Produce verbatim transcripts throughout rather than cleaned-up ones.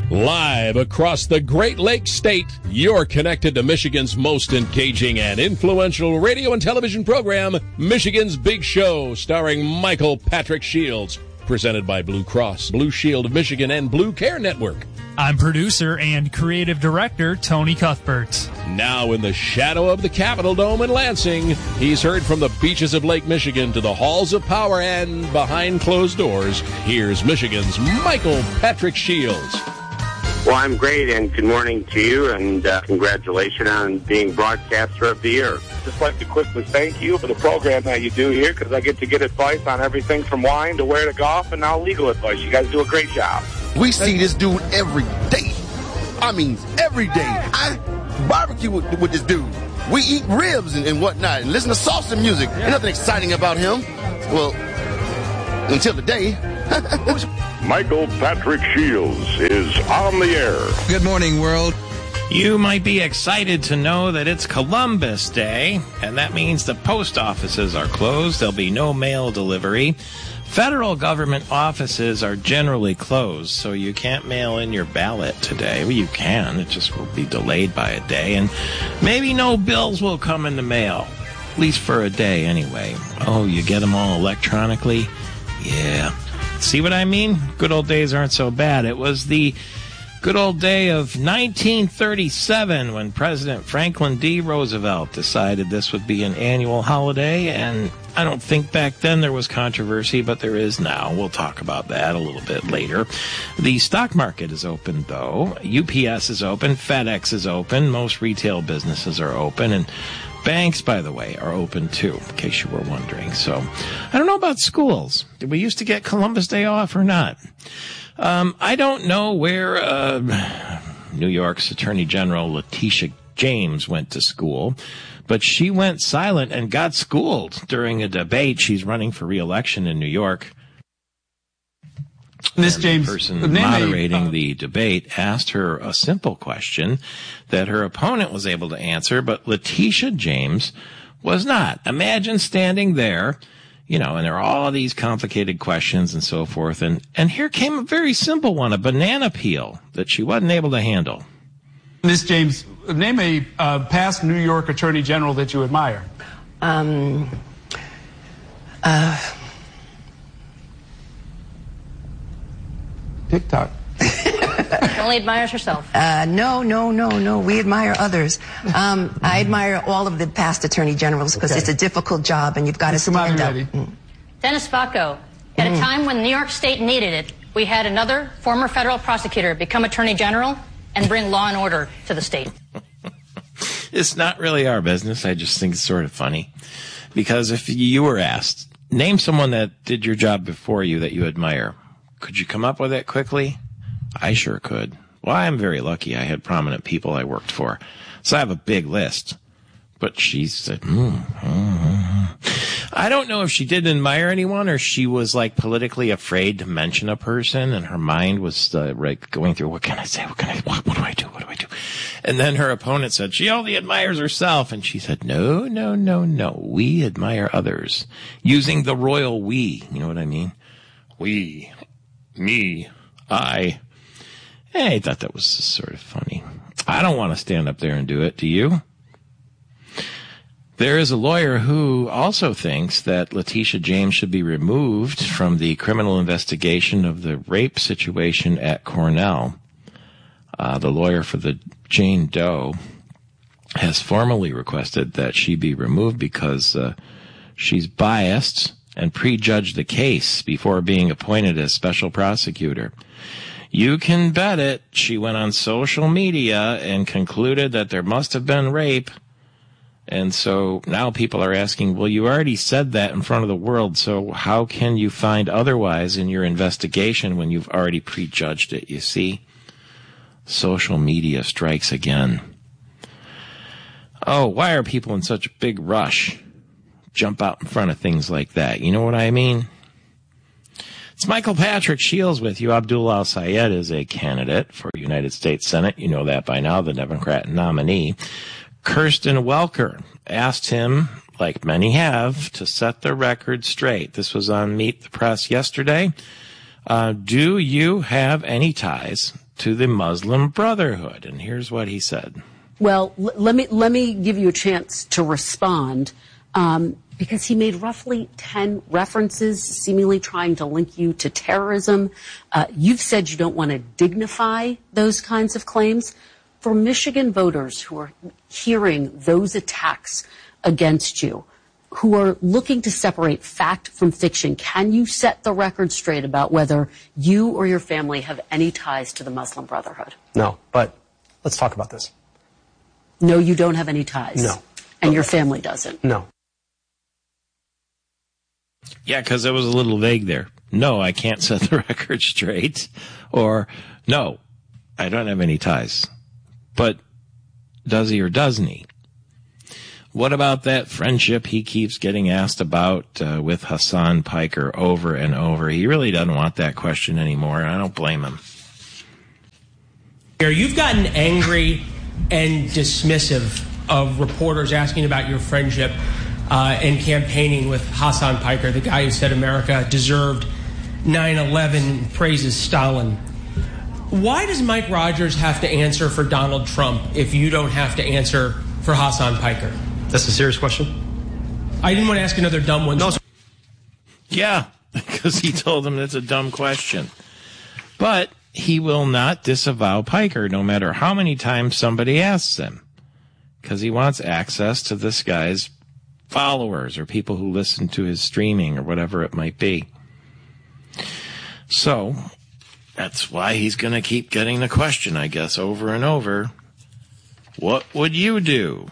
Live across the Great Lakes State, you're connected to Michigan's most engaging and influential radio and television program, Michigan's Big Show, starring Michael Patrick Shields. Presented by Blue Cross, Blue Shield of Michigan, and Blue Care Network. I'm producer and creative director Tony Cuthbert. Now in the shadow of the Capitol Dome in Lansing, he's heard from the beaches of Lake Michigan to the halls of power and behind closed doors. Here's Michigan's Michael Patrick Shields. Well, I'm great, and good morning to you, and uh, congratulations on being broadcaster of the year. Just like to quickly thank you for the program that you do here, because I get to get advice on everything from wine to where to golf and now legal advice. You guys do a great job. We see this dude every day. I mean, every day. I barbecue with, with this dude. We eat ribs and, and whatnot and listen to salsa music. Ain't nothing exciting about him. Well, until today. Michael Patrick Shields is on the air. Good morning, world. You might be excited to know that it's Columbus Day, and that means the post offices are closed. There'll be no mail delivery. Federal government offices are generally closed, so you can't mail in your ballot today. Well, you can. It just will be delayed by a day, and maybe no bills will come in the mail, at least for a day anyway. Oh, you get them all electronically? Yeah. See what I mean? Good old days aren't so bad. It was the good old day of nineteen thirty-seven when President Franklin D. Roosevelt decided this would be an annual holiday, and I don't think back then there was controversy, but there is now. We'll talk about that a little bit later. The stock market is open, though. U P S is open. FedEx is open. Most retail businesses are open, and banks, by the way, are open too, in case you were wondering. So, I don't know about schools. Did we used to get Columbus Day off or not? Um, I don't know where uh, New York's Attorney General Letitia James went to school, but she went silent and got schooled during a debate. She's running for re-election in New York. Miss James, the person moderating uh, the debate asked her a simple question that her opponent was able to answer, but Letitia James was not. Imagine standing there, you know, and there are all these complicated questions and so forth, and, and here came a very simple one, a banana peel that she wasn't able to handle. Miss James, name a uh, past New York Attorney General that you admire. Um, uh... TikTok. Only admires herself. Uh, no, no, no, no. We admire others. Um, I admire all of the past attorney generals because okay. It's a difficult job and you've got Mister to stand Ready. up. Mm. Dennis Bacco, at mm. a time when New York State needed it, we had another former federal prosecutor become attorney general and bring law and order to the state. It's not really our business. I just think it's sort of funny. Because if you were asked, name someone that did your job before you that you admire, could you come up with it quickly? I sure could. Well, I'm very lucky. I had prominent people I worked for. So I have a big list. But she said, mm, mm, mm. I don't know if she didn't admire anyone or she was like politically afraid to mention a person and her mind was uh, like going through, what can I say? What can I, what, what do I do? What do I do? And then her opponent said, she only admires herself. And she said, no, no, no, no. We admire others. Using the royal we. You know what I mean? We. Me, I. Hey, I thought that was sort of funny. I don't want to stand up there and do it. Do you? There is a lawyer who also thinks that Letitia James should be removed from the criminal investigation of the rape situation at Cornell. Uh, the lawyer for the Jane Doe has formally requested that she be removed because uh, she's biased and prejudged the case before being appointed as special prosecutor. You can bet it, she went on social media and concluded that there must have been rape. And so now people are asking, well, you already said that in front of the world, so how can you find otherwise in your investigation when you've already prejudged it, you see? Social media strikes again. Oh, why are people in such a big rush? Jump out in front of things like that. You know what I mean? It's Michael Patrick Shields with you. Abdul Al-Sayed is a candidate for United States Senate. You know that by now, the Democrat nominee. Kirsten Welker asked him, like many have, to set the record straight. This was on Meet the Press yesterday. Uh, do you have any ties to the Muslim Brotherhood. And here's what he said. Well, l- let me let me give you a chance to respond, um, because he made roughly ten references, seemingly trying to link you to terrorism. Uh, you've said you don't want to dignify those kinds of claims. For Michigan voters who are hearing those attacks against you, who are looking to separate fact from fiction, can you set the record straight about whether you or your family have any ties to the Muslim Brotherhood? No, but let's talk about this. No, you don't have any ties? No. And your family doesn't? No. Yeah, because it was a little vague there. No, I can't set the record straight. Or, no, I don't have any ties. But does he or doesn't he? What about that friendship he keeps getting asked about uh, with Hassan Piker over and over? He really doesn't want that question anymore, and I don't blame him. You've gotten angry and dismissive of reporters asking about your friendship uh, and campaigning with Hassan Piker, the guy who said America deserved nine eleven, praises Stalin. Why does Mike Rogers have to answer for Donald Trump if you don't have to answer for Hassan Piker? That's a serious question. I didn't want to ask another dumb one. No. Yeah, because he told him that's a dumb question. But he will not disavow Piker no matter how many times somebody asks him, because he wants access to this guy's followers or people who listen to his streaming or whatever it might be. So that's why he's going to keep getting the question, I guess, over and over. What would you do?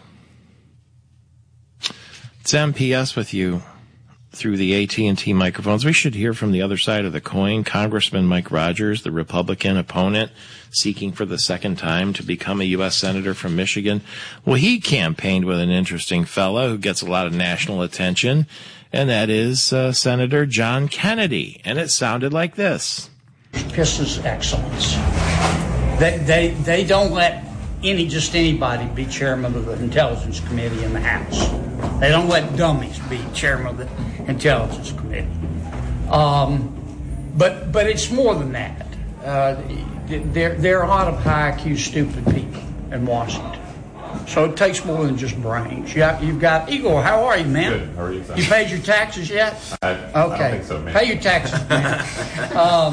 It's M P S with you through the A T and T microphones. We should hear from the other side of the coin. Congressman Mike Rogers, the Republican opponent, seeking for the second time to become a U S Senator from Michigan. Well, he campaigned with an interesting fella who gets a lot of national attention, and that is uh, Senator John Kennedy. And it sounded like this. Pisses excellence. They, they, they don't let any just anybody be chairman of the Intelligence Committee in the House. They don't let dummies be chairman of the Intelligence Committee. Um, but but it's more than that. Uh, there there are a lot of high I Q stupid people in Washington. So it takes more than just brains. You have, you've got Igor. How are you, man? Good. How are you? You paid your taxes yet? I, okay. I don't think so, man. Pay your taxes, man.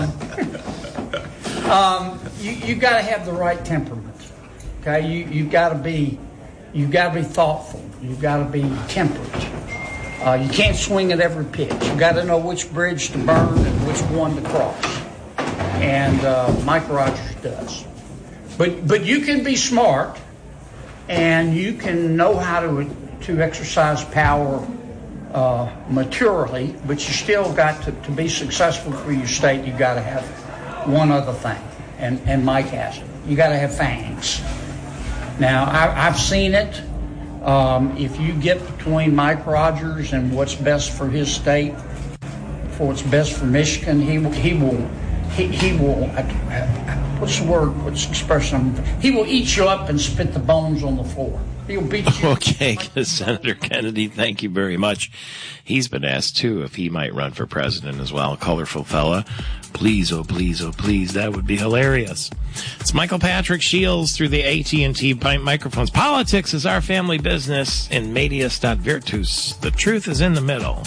um, um, you you got to have the right temperament. Okay, you you got to be, you got to be thoughtful. You got to be temperate. Uh, you can't swing at every pitch. You got to know which bridge to burn and which one to cross. And uh, Mike Rogers does. But but you can be smart, and you can know how to to exercise power uh, maturely. But you still got to to be successful for your state. You got to have one other thing, and and Mike has it. You got to have fangs. Now, I, I've seen it. Um, if you get between Mike Rogers and what's best for his state, for what's best for Michigan, he will, he will, he, he will, uh, what's the word, what's the expression? He will eat you up and spit the bones on the floor. He'll beat you. Okay, Senator Kennedy, thank you very much. He's been asked, too, if he might run for president as well. Colorful fella. Please, oh, please, oh, please. That would be hilarious. It's Michael Patrick Shields through the A T and T microphones. Politics is our family business in Medias Virtus. The truth is in the middle.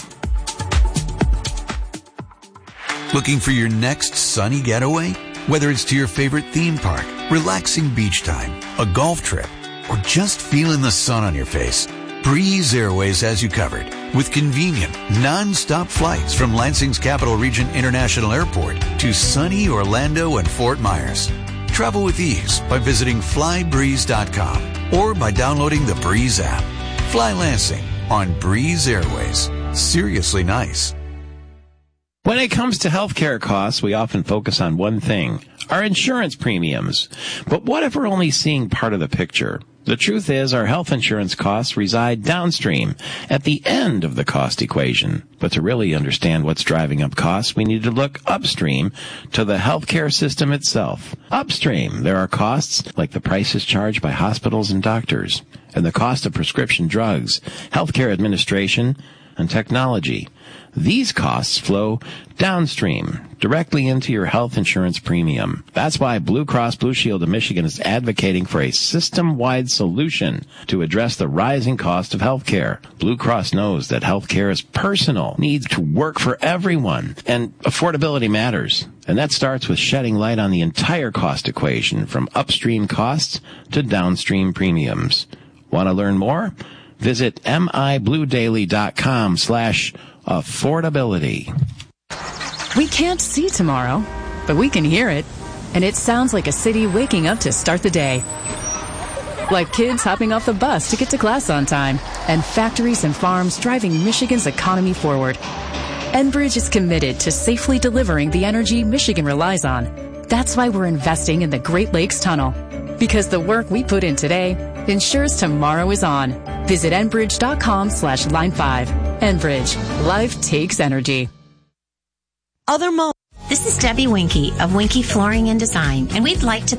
Looking for your next sunny getaway? Whether it's to your favorite theme park, relaxing beach time, a golf trip, or just feeling the sun on your face, Breeze Airways has you covered with convenient, non-stop flights from Lansing's Capital Region International Airport to sunny Orlando and Fort Myers. Travel with ease by visiting fly breeze dot com or by downloading the Breeze app. Fly Lansing on Breeze Airways. Seriously nice. When it comes to healthcare costs, we often focus on one thing, our insurance premiums. But what if we're only seeing part of the picture? The truth is our health insurance costs reside downstream, at the end of the cost equation. But to really understand what's driving up costs, we need to look upstream to the healthcare system itself. Upstream, there are costs like the prices charged by hospitals and doctors, and the cost of prescription drugs, healthcare administration, and technology. These costs flow downstream, directly into your health insurance premium. That's why Blue Cross Blue Shield of Michigan is advocating for a system-wide solution to address the rising cost of health care. Blue Cross knows that health care is personal, needs to work for everyone, and affordability matters. And that starts with shedding light on the entire cost equation, from upstream costs to downstream premiums. Want to learn more? Visit mibluedaily.com slash affordability. We can't see tomorrow, but we can hear it. And it sounds like a city waking up to start the day. Like kids hopping off the bus to get to class on time, and factories and farms driving Michigan's economy forward. Enbridge is committed to safely delivering the energy Michigan relies on. That's why we're investing in the Great Lakes Tunnel. Because the work we put in today ensures tomorrow is on. Visit Enbridge.com slash line five. Enbridge. Life takes energy. Other mo- This is Debbie Winky of Winky Flooring and Design, and we'd like to